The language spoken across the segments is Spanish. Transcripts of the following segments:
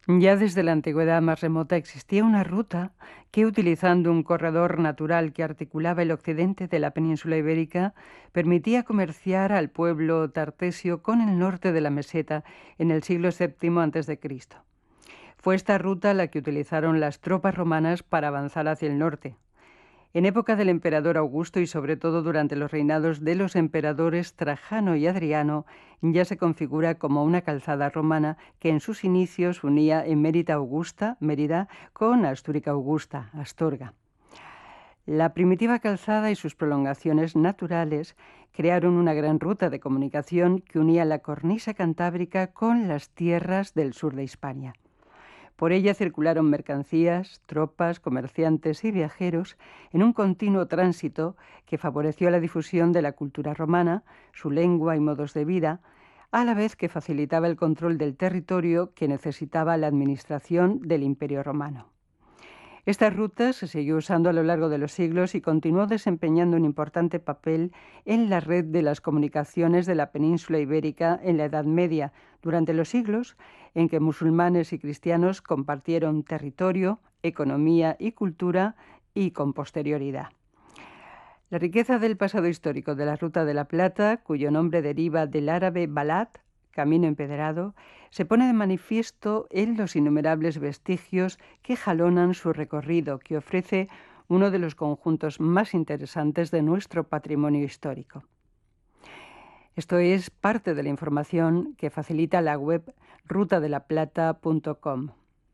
Ya desde la antigüedad más remota existía una ruta que, utilizando un corredor natural que articulaba el occidente de la península ibérica, permitía comerciar al pueblo tartesio con el norte de la meseta en el siglo VII a.C. Fue esta ruta la que utilizaron las tropas romanas para avanzar hacia el norte. En época del emperador Augusto y sobre todo durante los reinados de los emperadores Trajano y Adriano, ya se configura como una calzada romana que en sus inicios unía Emérita Augusta, Mérida, con Astúrica Augusta, Astorga. La primitiva calzada y sus prolongaciones naturales crearon una gran ruta de comunicación que unía la cornisa cantábrica con las tierras del sur de Hispania. Por ella circularon mercancías, tropas, comerciantes y viajeros en un continuo tránsito que favoreció la difusión de la cultura romana, su lengua y modos de vida, a la vez que facilitaba el control del territorio que necesitaba la administración del Imperio Romano. Esta ruta se siguió usando a lo largo de los siglos y continuó desempeñando un importante papel en la red de las comunicaciones de la península ibérica en la Edad Media, durante los siglos en que musulmanes y cristianos compartieron territorio, economía y cultura, y con posterioridad. La riqueza del pasado histórico de la Ruta de la Plata, cuyo nombre deriva del árabe balat, camino empedrado, se pone de manifiesto en los innumerables vestigios que jalonan su recorrido, que ofrece uno de los conjuntos más interesantes de nuestro patrimonio histórico. Esto es parte de la información que facilita la web rutadelaplata.com.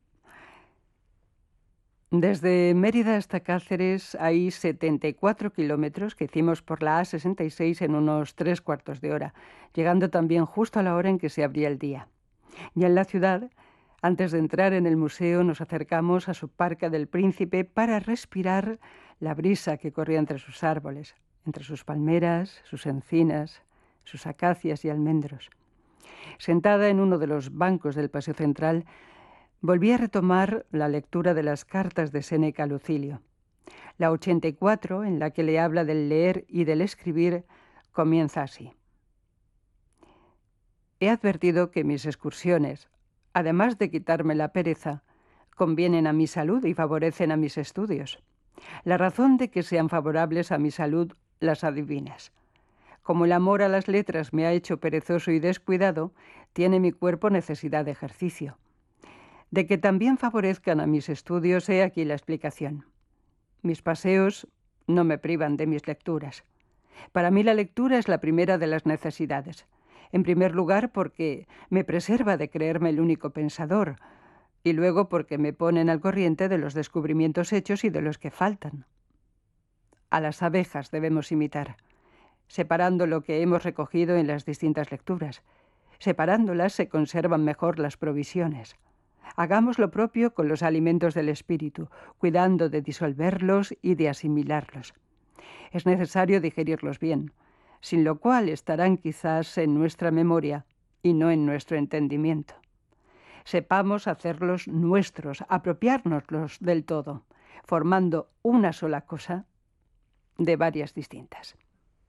Desde Mérida hasta Cáceres hay 74 kilómetros que hicimos por la A66 en unos 3/4 de hora, llegando también justo a la hora en que se abría el día. Ya en la ciudad, antes de entrar en el museo, nos acercamos a su Parque del Príncipe para respirar la brisa que corría entre sus árboles, entre sus palmeras, sus encinas, sus acacias y almendros. Sentada en uno de los bancos del paseo central, volví a retomar la lectura de las cartas de Séneca a Lucilio. La 84, en la que le habla del leer y del escribir, comienza así. He advertido que mis excursiones, además de quitarme la pereza, convienen a mi salud y favorecen a mis estudios. La razón de que sean favorables a mi salud las adivinas. Como el amor a las letras me ha hecho perezoso y descuidado, tiene mi cuerpo necesidad de ejercicio. De que también favorezcan a mis estudios, he aquí la explicación. Mis paseos no me privan de mis lecturas. Para mí la lectura es la primera de las necesidades. En primer lugar, porque me preserva de creerme el único pensador, y luego porque me ponen al corriente de los descubrimientos hechos y de los que faltan. A las abejas debemos imitar, separando lo que hemos recogido en las distintas lecturas. Separándolas se conservan mejor las provisiones. Hagamos lo propio con los alimentos del espíritu, cuidando de disolverlos y de asimilarlos. Es necesario digerirlos bien, sin lo cual estarán quizás en nuestra memoria y no en nuestro entendimiento. Sepamos hacerlos nuestros, apropiárnoslos del todo, formando una sola cosa de varias distintas.